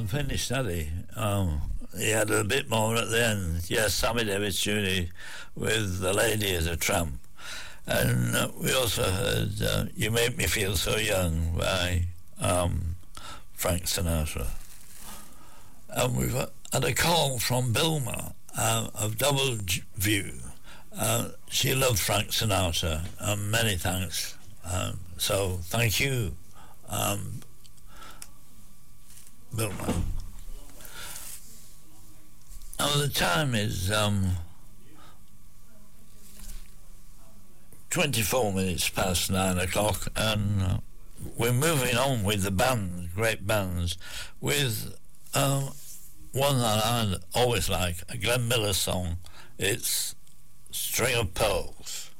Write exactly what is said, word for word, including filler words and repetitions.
hasn't finished, had he? Um, he had a bit more at the end. Yes, Sammy Davis Junior with The Lady is a Tramp. And uh, we also heard uh, You Make Me Feel So Young by um, Frank Sinatra. And we've had a call from Bilma uh, of Double View. Uh, she loved Frank Sinatra, and many thanks. Um, so thank you, um, Bilma. Now the time is um, twenty-four minutes past nine o'clock, and uh, we're moving on with the bands, great bands, with uh, one that I always like, a Glenn Miller song. It's String of Pearls.